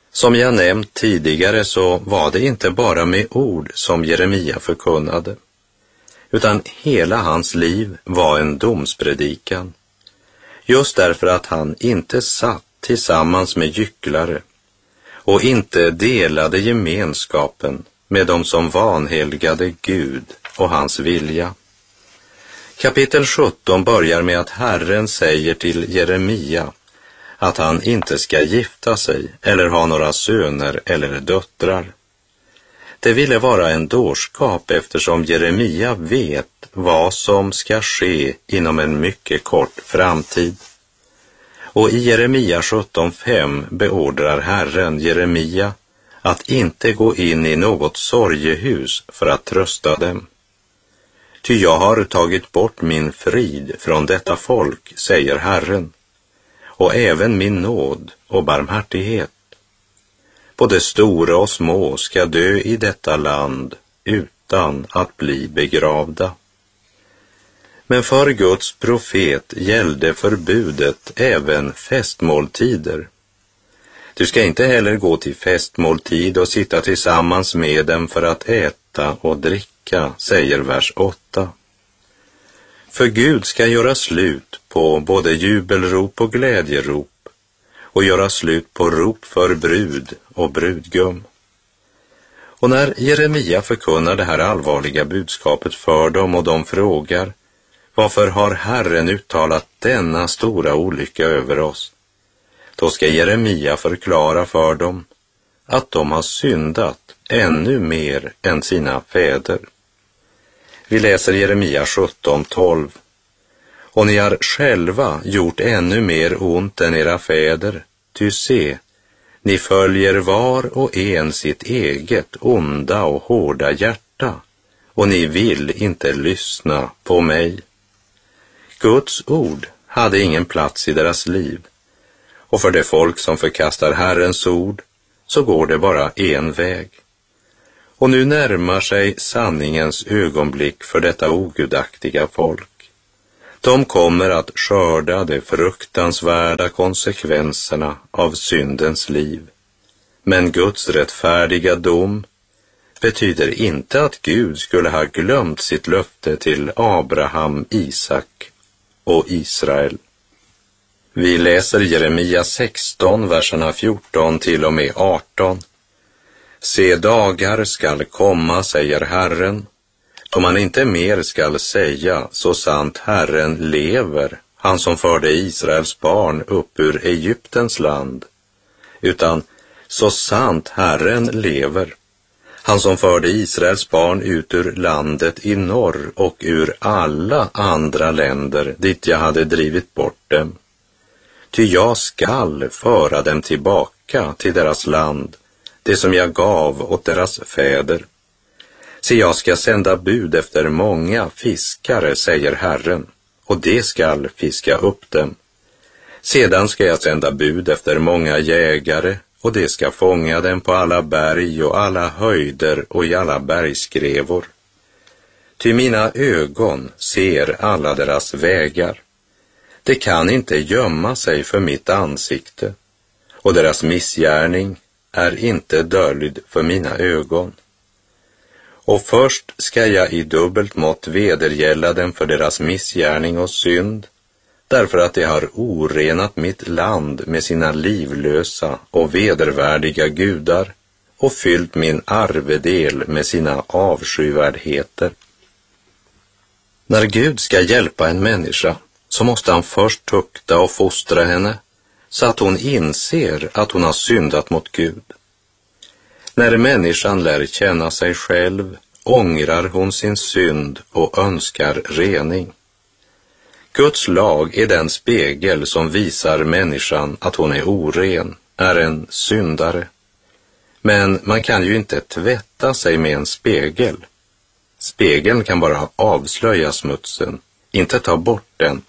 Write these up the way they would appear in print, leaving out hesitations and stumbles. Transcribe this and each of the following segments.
Som jag nämnt tidigare så var det inte bara med ord som Jeremia förkunnade, utan hela hans liv var en domspredikan. Just därför att han inte satt tillsammans med gycklare och inte delade gemenskapen med dem som vanhelgade Gud och hans vilja. Kapitel 17 börjar med att Herren säger till Jeremia att han inte ska gifta sig eller ha några söner eller döttrar. Det ville vara en dårskap eftersom Jeremia vet vad som ska ske inom en mycket kort framtid. Och i Jeremia 17:5 beordrar Herren Jeremia att inte gå in i något sorgehus för att trösta dem. Ty jag har tagit bort min frid från detta folk, säger Herren, och även min nåd och barmhärtighet. Både stora och små ska dö i detta land utan att bli begravda. Men för Guds profet gällde förbudet även festmåltider. Du ska inte heller gå till festmåltid och sitta tillsammans med dem för att äta och dricka, säger vers 8. För Gud ska göra slut på både jubelrop och glädjerop och göra slut på rop för brud och brudgum. Och när Jeremia förkunnar det här allvarliga budskapet för dem och de frågar: varför har Herren uttalat denna stora olycka över oss? Då ska Jeremia förklara för dem att de har syndat ännu mer än sina fäder. Vi läser Jeremia 17:12. Och ni har själva gjort ännu mer ont än era fäder, ty se, ni följer var och en sitt eget onda och hårda hjärta, och ni vill inte lyssna på mig. Guds ord hade ingen plats i deras liv, och för det folk som förkastar Herrens ord så går det bara en väg. Och nu närmar sig sanningens ögonblick för detta ogudaktiga folk. De kommer att skörda de fruktansvärda konsekvenserna av syndens liv. Men Guds rättfärdiga dom betyder inte att Gud skulle ha glömt sitt löfte till Abraham, Isak och Israel. Vi läser Jeremia 16, verserna 14 till och med 18. Se, dagar skall komma, säger Herren, då man inte mer skall säga, så sant Herren lever, han som förde Israels barn upp ur Egyptens land, utan så sant Herren lever, han som förde Israels barn ut ur landet i norr och ur alla andra länder dit jag hade drivit bort dem. Ty jag skall föra dem tillbaka till deras land, det som jag gav åt deras fäder. Se, jag ska sända bud efter många fiskare, säger Herren, och det skall fiska upp dem. Sedan ska jag sända bud efter många jägare, och det ska fånga dem på alla berg och alla höjder och i alla bergskrevor. Ty mina ögon ser alla deras vägar. Det kan inte gömma sig för mitt ansikte, och deras missgärning är inte döljd för mina ögon. Och först ska jag i dubbelt mått vedergälla dem för deras missgärning och synd, därför att de har orenat mitt land med sina livlösa och vedervärdiga gudar och fyllt min arvedel med sina avskyvärdheter. När Gud ska hjälpa en människa så måste han först tukta och fostra henne så att hon inser att hon har syndat mot Gud. När människan lär känna sig själv ångrar hon sin synd och önskar rening. Guds lag är den spegel som visar människan att hon är oren, är en syndare. Men man kan ju inte tvätta sig med en spegel. Spegeln kan bara avslöja smutsen, inte ta bort den.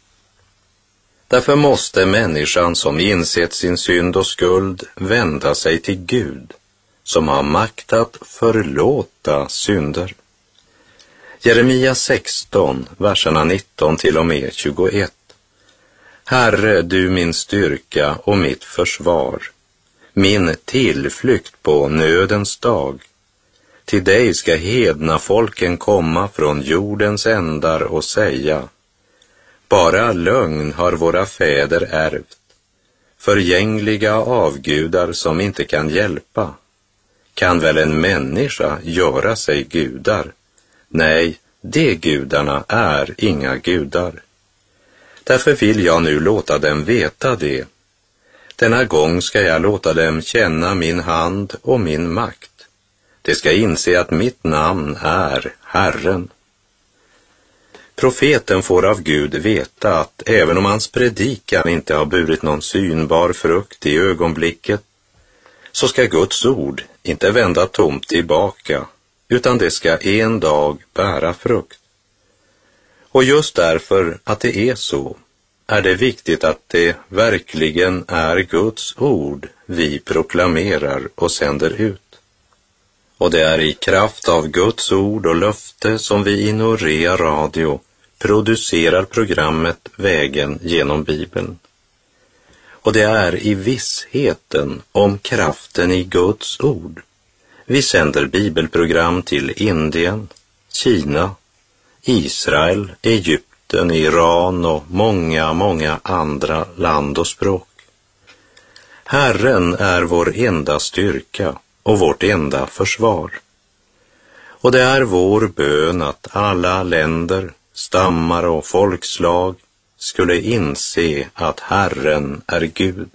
Därför måste människan som insett sin synd och skuld vända sig till Gud, som har makt att förlåta synder. Jeremia 16, verserna 19 till och med 21. Herre, du min styrka och mitt försvar. min tillflykt på nödens dag. Till dig ska hedna folken komma från jordens ändar och säga: bara lögn har våra fäder ärvt, förgängliga avgudar som inte kan hjälpa. Kan väl en människa göra sig gudar? Nej, de gudarna är inga gudar. Därför vill jag nu låta dem veta det. Denna gång ska jag låta dem känna min hand och min makt. De ska inse att mitt namn är Herren. Profeten får av Gud veta att även om hans predikan inte har burit någon synbar frukt i ögonblicket, så ska Guds ord inte vända tomt tillbaka, utan det ska en dag bära frukt. Och just därför att det är så, är det viktigt att det verkligen är Guds ord vi proklamerar och sänder ut. Och det är i kraft av Guds ord och löfte som vi i Norea Radio producerar programmet Vägen genom Bibeln. Och det är i vissheten om kraften i Guds ord vi sänder bibelprogram till Indien, Kina, Israel, Egypten, Iran och många andra land och språk. Herren är vår enda styrka och vårt enda försvar. Och det är vår bön att alla länder, stammar och folkslag skulle inse att Herren är Gud.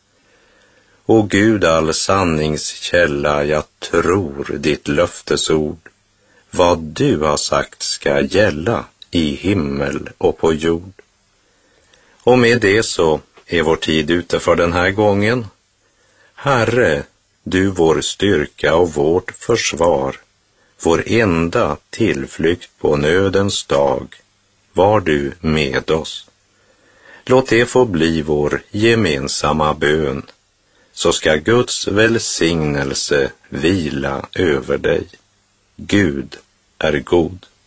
O Gud, all sanningskälla, jag tror ditt löftesord. Vad du har sagt ska gälla i himmel och på jord. Och med det så är vår tid ute för den här gången. Herre, du vår styrka och vårt försvar, vår enda tillflykt på nödens dag, var du med oss. Låt det få bli vår gemensamma bön, så ska Guds välsignelse vila över dig. Gud är god.